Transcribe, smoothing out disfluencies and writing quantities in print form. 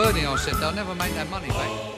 clothing, I said, they'll never make that money back.